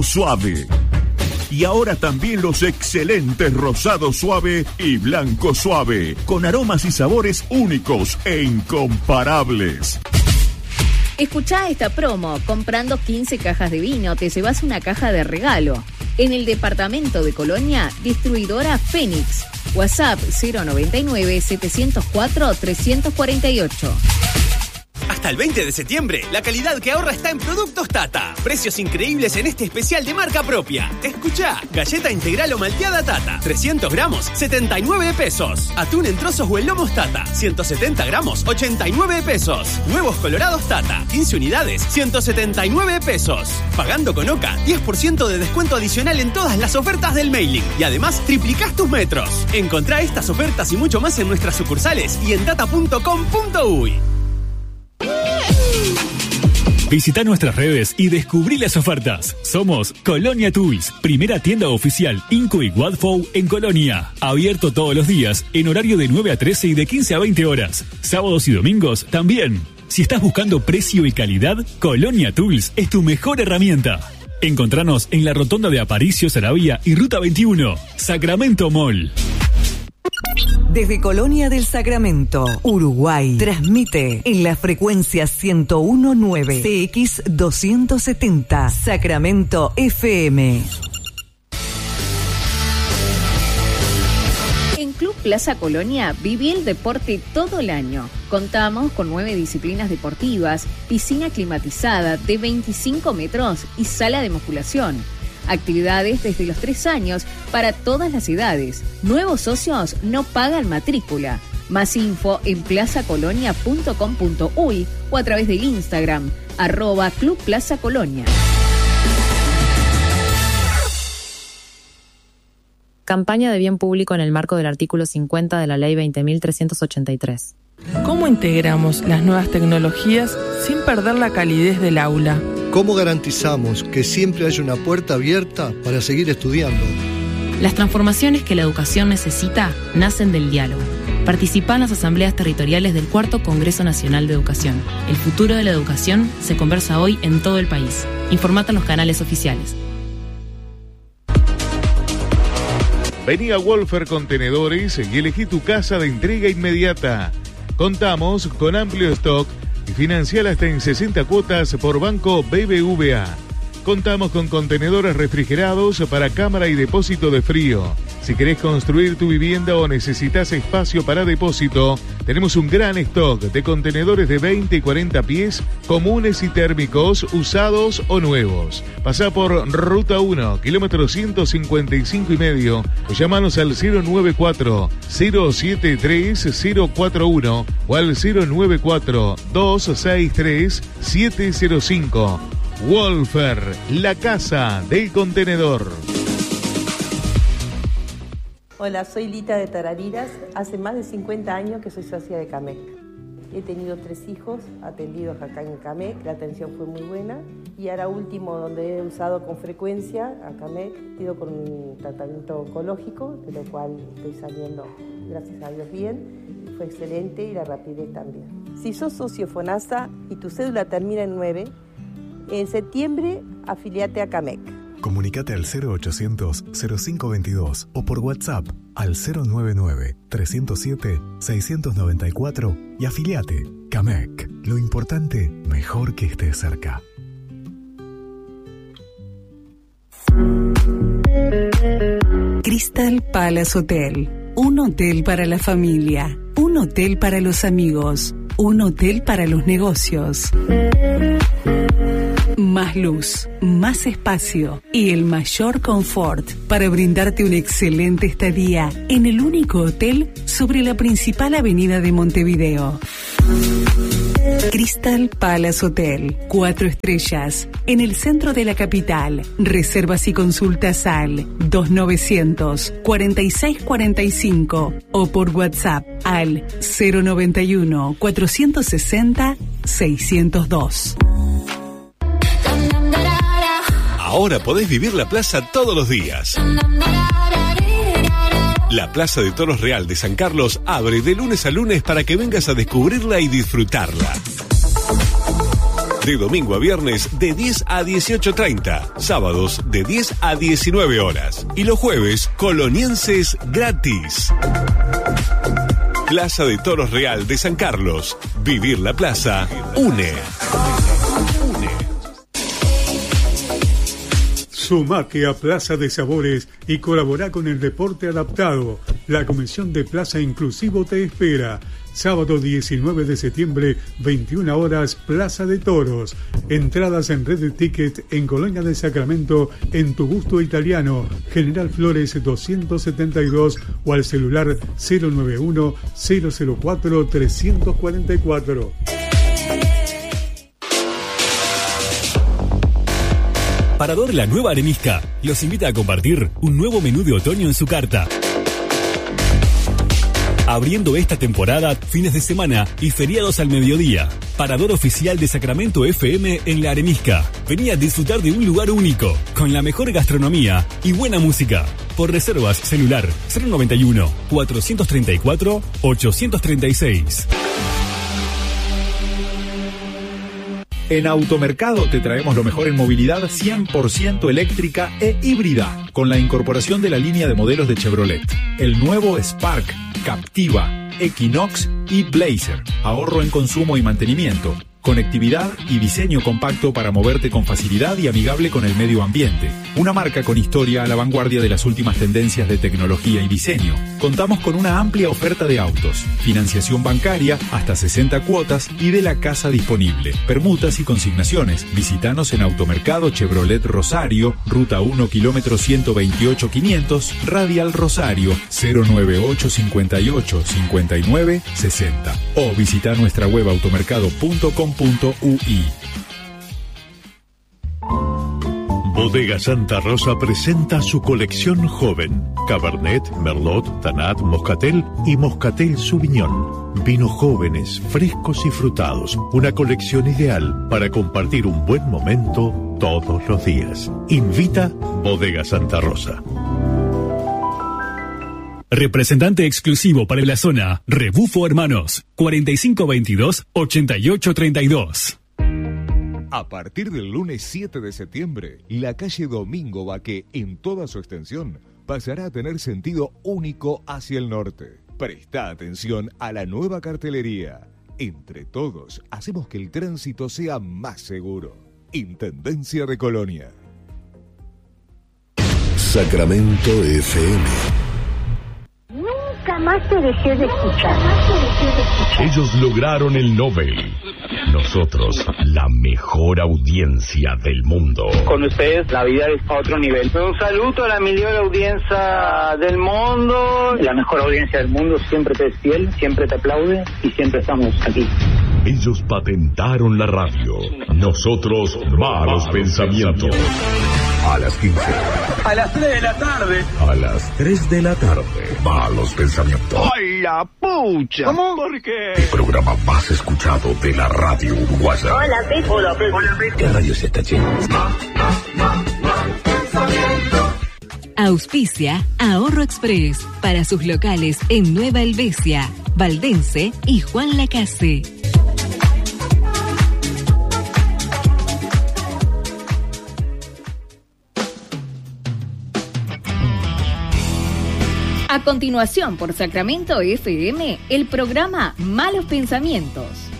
Suave. Y ahora también los excelentes rosado suave y blanco suave, con aromas y sabores únicos e incomparables. Escuchá esta promo. Comprando 15 cajas de vino te llevas una caja de regalo. En el departamento de Colonia, distribuidora Fénix. WhatsApp 099-704-348. Hasta el 20 de septiembre, la calidad que ahorra está en Productos Tata. Precios increíbles en este especial de marca propia. Escuchá, galleta integral o malteada Tata, 300 gramos, 79 pesos. Atún en trozos o en lomos Tata, 170 gramos, 89 pesos. Huevos colorados Tata, 15 unidades, 179 pesos. Pagando con OCA, 10% de descuento adicional en todas las ofertas del mailing. Y además, triplicás tus metros. Encontrá estas ofertas y mucho más en nuestras sucursales y en tata.com.uy. Visita nuestras redes y descubrí las ofertas. Somos Colonia Tools, primera tienda oficial Inco y Wadfow en Colonia. Abierto todos los días, en horario de 9 a 13 y de 15 a 20 horas. Sábados y domingos también. Si estás buscando precio y calidad, Colonia Tools es tu mejor herramienta. Encontranos en la rotonda de Aparicio Saravia y Ruta 21, Sacramento Mall. Desde Colonia del Sacramento, Uruguay, transmite en la frecuencia 101.9 CX 270 Sacramento FM. En Club Plaza Colonia viví el deporte todo el año. Contamos con 9 disciplinas deportivas, piscina climatizada de 25 metros y sala de musculación. Actividades desde los 3 años para todas las edades. Nuevos socios no pagan matrícula. Más info en plazacolonia.com.uy o a través del Instagram, @Club Plaza Colonia. Campaña de bien público en el marco del artículo 50 de la Ley 20.383. ¿Cómo integramos las nuevas tecnologías sin perder la calidez del aula? ¿Cómo garantizamos que siempre haya una puerta abierta para seguir estudiando? Las transformaciones que la educación necesita nacen del diálogo. Participa en las asambleas territoriales del 4º Congreso Nacional de Educación. El futuro de la educación se conversa hoy en todo el país. Informate en los canales oficiales. Vení a Wolfer Contenedores y elegí tu casa de entrega inmediata. Contamos con amplio stock y financiar hasta en 60 cuotas por Banco BBVA. Contamos con contenedores refrigerados para cámara y depósito de frío. Si querés construir tu vivienda o necesitas espacio para depósito, tenemos un gran stock de contenedores de 20 y 40 pies, comunes y térmicos, usados o nuevos. Pasá por Ruta 1, kilómetro 155,5, o llámanos al 094-073-041 o al 094-263-705. Wolfer, la casa del contenedor. Hola, soy Lita de Tarariras. Hace más de 50 años que soy socia de CAMEC. He tenido 3 hijos atendidos acá en CAMEC, la atención fue muy buena. Y ahora último, donde he usado con frecuencia a CAMEC, he ido con un tratamiento oncológico, de lo cual estoy saliendo, gracias a Dios, bien. Fue excelente y la rapidez también. Si sos socio FONASA y tu cédula termina en 9, en septiembre afiliate a CAMEC. Comunicate al 0800-0522 o por WhatsApp al 099-307-694 y afiliate. CAMEC. Lo importante, mejor que estés cerca. Crystal Palace Hotel. Un hotel para la familia. Un hotel para los amigos. Un hotel para los negocios. Más luz, más espacio y el mayor confort para brindarte una excelente estadía en el único hotel sobre la principal avenida de Montevideo. Crystal Palace Hotel, 4 estrellas, en el centro de la capital. Reservas y consultas al 2900-4645 o por WhatsApp al 091-460-602. Ahora podés vivir la plaza todos los días. La Plaza de Toros Real de San Carlos abre de lunes a lunes para que vengas a descubrirla y disfrutarla. De domingo a viernes de 10 a 18:30. Sábados de 10 a 19 horas. Y los jueves, colonienses gratis. Plaza de Toros Real de San Carlos. Vivir la plaza une. Sumate a Plaza de Sabores y colabora con el deporte adaptado. La Comisión de Plaza Inclusivo te espera. Sábado 19 de septiembre, 21 horas, Plaza de Toros. Entradas en Red Ticket en Colonia del Sacramento, en Tu Gusto Italiano, General Flores 272 o al celular 091-004-344. Parador La Nueva Arenisca los invita a compartir un nuevo menú de otoño en su carta. Abriendo esta temporada, fines de semana y feriados al mediodía. Parador oficial de Sacramento FM en La Arenisca. Vení a disfrutar de un lugar único, con la mejor gastronomía y buena música. Por reservas, celular 091-434-836. En Automercado te traemos lo mejor en movilidad 100% eléctrica e híbrida, con la incorporación de la línea de modelos de Chevrolet. El nuevo Spark, Captiva, Equinox y Blazer. Ahorro en consumo y mantenimiento. Conectividad y diseño compacto para moverte con facilidad y amigable con el medio ambiente. Una marca con historia a la vanguardia de las últimas tendencias de tecnología y diseño. Contamos con una amplia oferta de autos, financiación bancaria, hasta 60 cuotas y de la casa disponible. Permutas y consignaciones. Visítanos en Automercado Chevrolet Rosario, Ruta 1, kilómetro 128-500, Radial Rosario, 098-58-59-60. O visita nuestra web automercado.com.ui. Bodega Santa Rosa presenta su colección joven. Cabernet, Merlot, Tanat, Moscatel y Moscatel Sauvignon. Vinos jóvenes, frescos y frutados. Una colección ideal para compartir un buen momento todos los días. Invita Bodega Santa Rosa. Representante exclusivo para la zona, Rebufo Hermanos, 4522-8832. A partir del lunes 7 de septiembre, la calle Domingo Baqué, en toda su extensión, pasará a tener sentido único hacia el norte. Presta atención a la nueva cartelería. Entre todos, hacemos que el tránsito sea más seguro. Intendencia de Colonia. Sacramento FM. Nunca más te dejé de escuchar. Ellos lograron el Nobel. Nosotros, la mejor audiencia del mundo. Con ustedes, la vida es a otro nivel. Un saludo a la mejor audiencia del mundo. La mejor audiencia del mundo siempre te es fiel, siempre te aplaude y siempre estamos aquí. Ellos patentaron la radio. Nosotros, malos pensamientos. A las 15. A las 3 de la tarde. A las 3 de la tarde. Malos pensamientos. ¡Ay, la pucha! ¿Cómo? ¿Por qué? El programa más escuchado de la radio uruguaya. Hola, Pepe. Hola, Pepe. Hola, Pepe. ¿Qué radio se está lleno? Auspicia Ahorro Express para sus locales en Nueva Helvecia, Valdense y Juan Lacase. A continuación, por Sacramento FM, el programa Malos Pensamientos.